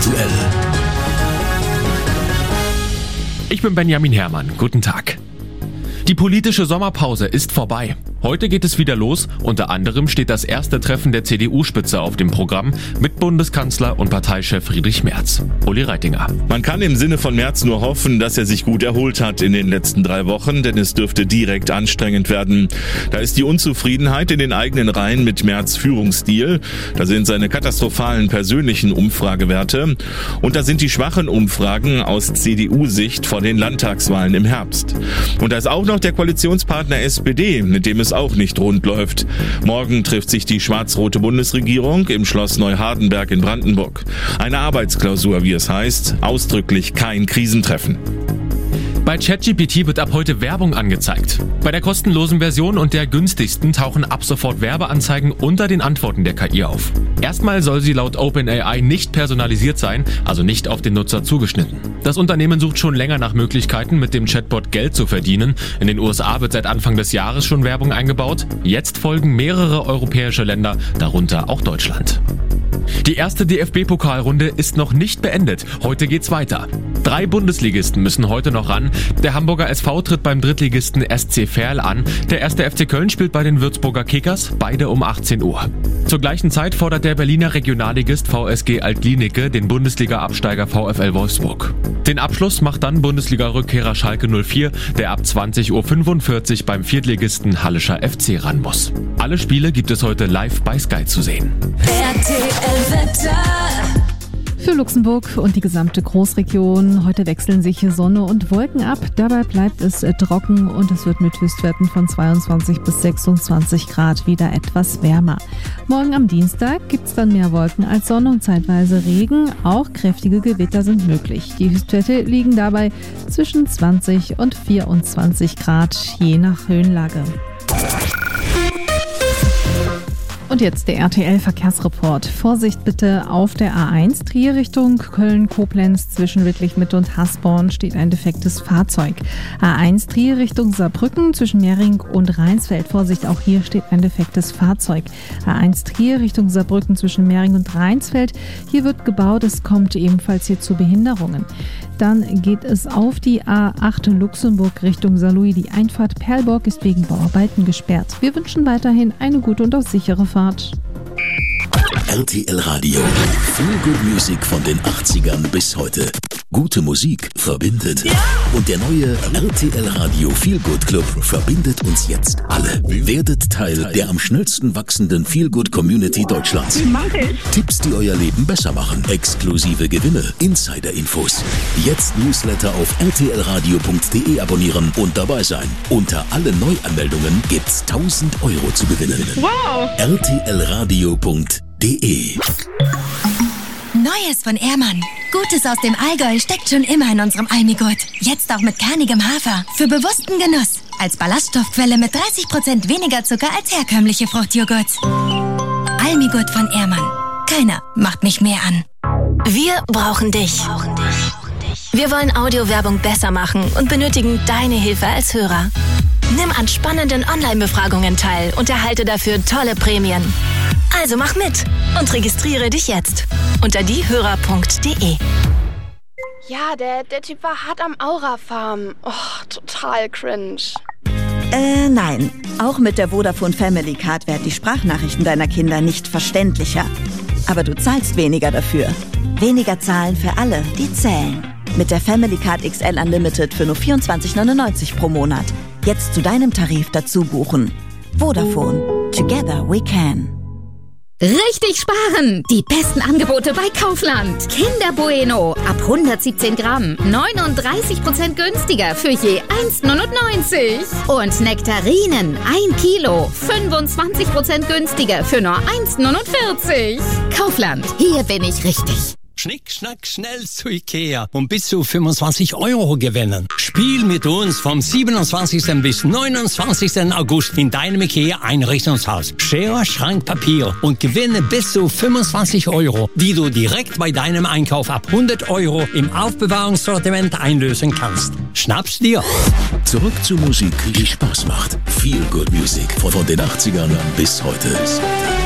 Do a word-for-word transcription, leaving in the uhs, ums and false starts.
aktuell. Ich bin Benjamin Herrmann. Guten Tag. Die politische Sommerpause ist vorbei. Heute geht es wieder los. Unter anderem steht das erste Treffen der C D U-Spitze auf dem Programm mit Bundeskanzler und Parteichef Friedrich Merz. Uli Reitinger. Man kann im Sinne von Merz nur hoffen, dass er sich gut erholt hat in den letzten drei Wochen, denn es dürfte direkt anstrengend werden. Da ist die Unzufriedenheit in den eigenen Reihen mit Merz' Führungsstil. Da sind seine katastrophalen persönlichen Umfragewerte. Und da sind die schwachen Umfragen aus C D U-Sicht vor den Landtagswahlen im Herbst. Und da ist auch noch der Koalitionspartner S P D, mit dem es auch nicht rund läuft. Morgen trifft sich die schwarz-rote Bundesregierung im Schloss Neuhardenberg in Brandenburg. Eine Arbeitsklausur, wie es heißt, ausdrücklich kein Krisentreffen. Bei ChatGPT wird ab heute Werbung angezeigt. Bei der kostenlosen Version und der günstigsten tauchen ab sofort Werbeanzeigen unter den Antworten der K I auf. Erstmal soll sie laut OpenAI nicht personalisiert sein, also nicht auf den Nutzer zugeschnitten. Das Unternehmen sucht schon länger nach Möglichkeiten, mit dem Chatbot Geld zu verdienen. In den U S A wird seit Anfang des Jahres schon Werbung eingebaut. Jetzt folgen mehrere europäische Länder, darunter auch Deutschland. Die erste D F B-Pokalrunde ist noch nicht beendet. Heute geht's weiter. Drei Bundesligisten müssen heute noch ran. Der Hamburger S V tritt beim Drittligisten S C Verl an. Der erste F C Köln spielt bei den Würzburger Kickers, beide um achtzehn Uhr. Zur gleichen Zeit fordert der Berliner Regionalligist V S G Altlinike den Bundesliga-Absteiger VfL Wolfsburg. Den Abschluss macht dann Bundesliga-Rückkehrer Schalke null vier, der ab zwanzig Uhr fünfundvierzig beim Viertligisten Hallischer F C ran muss. Alle Spiele gibt es heute live bei Sky zu sehen. R T L-Wetter. Für Luxemburg und die gesamte Großregion. Heute wechseln sich Sonne und Wolken ab. Dabei bleibt es trocken und es wird mit Höchstwerten von zweiundzwanzig bis sechsundzwanzig Grad wieder etwas wärmer. Morgen am Dienstag gibt es dann mehr Wolken als Sonne und zeitweise Regen. Auch kräftige Gewitter sind möglich. Die Höchstwerte liegen dabei zwischen zwanzig und vierundzwanzig Grad, je nach Höhenlage. Und jetzt der R T L-Verkehrsreport. Vorsicht bitte auf der A eins, Trier Richtung Köln-Koblenz zwischen Wittlich-Mitte und Hasborn steht ein defektes Fahrzeug. A eins Trier Richtung Saarbrücken zwischen Mehring und Rheinsfeld. Vorsicht, auch hier steht ein defektes Fahrzeug. A eins Trier Richtung Saarbrücken zwischen Mehring und Rheinsfeld. Hier wird gebaut, es kommt ebenfalls hier zu Behinderungen. Dann geht es auf die A acht Luxemburg Richtung Saarlouis. Die Einfahrt Perlborg ist wegen Bauarbeiten gesperrt. Wir wünschen weiterhin eine gute und auch sichere Fahrt. R T L Radio. Feel Good Music von den achtzigern bis heute. Gute Musik verbindet. Ja! Und der neue R T L Radio Feel Good Club verbindet uns jetzt alle. Werdet Teil der am schnellsten wachsenden Feel Good Community Deutschlands. Tipps, die euer Leben besser machen. Exklusive Gewinne. Insider-Infos. Jetzt Newsletter auf r t l radio punkt d e abonnieren und dabei sein. Unter alle Neuanmeldungen gibt's tausend Euro zu gewinnen. Wow! r t l radio punkt d e Neues von Ehrmann. Gutes aus dem Allgäu steckt schon immer in unserem Almigurt. Jetzt auch mit kernigem Hafer. Für bewussten Genuss. Als Ballaststoffquelle mit dreißig Prozent weniger Zucker als herkömmliche Fruchtjoghurts. Almigurt von Ehrmann. Keiner macht mich mehr an. Wir brauchen dich. Wir wollen Audiowerbung besser machen und benötigen deine Hilfe als Hörer. Nimm an spannenden Online-Befragungen teil und erhalte dafür tolle Prämien. Also mach mit und registriere dich jetzt unter diehörer punkt d e. Ja, der, der Typ war hart am Aura-Farm. Oh, total cringe. Äh, nein. Auch mit der Vodafone Family Card werden die Sprachnachrichten deiner Kinder nicht verständlicher. Aber du zahlst weniger dafür. Weniger zahlen für alle, die zählen. Mit der Family Card X L Unlimited für nur vierundzwanzig neunundneunzig pro Monat. Jetzt zu deinem Tarif dazu buchen. Vodafone. Together we can. Richtig sparen! Die besten Angebote bei Kaufland. Kinder Bueno ab hundertsiebzehn Gramm. neununddreißig Prozent günstiger für je eins neunundneunzig. Und Nektarinen ein Kilo. fünfundzwanzig Prozent günstiger für nur eins neunundvierzig. Kaufland, hier bin ich richtig. Schnick, schnack, schnell zu Ikea und bis zu fünfundzwanzig Euro gewinnen. Spiel mit uns vom siebenundzwanzigsten bis neunundzwanzigsten August in deinem Ikea-Einrichtungshaus. Schere, Schrank, Papier und gewinne bis zu fünfundzwanzig Euro, die du direkt bei deinem Einkauf ab hundert Euro im Aufbewahrungssortiment einlösen kannst. Schnapp's dir! Zurück zur Musik, die Spaß macht. Feel Good Music von den achtzigern bis heute.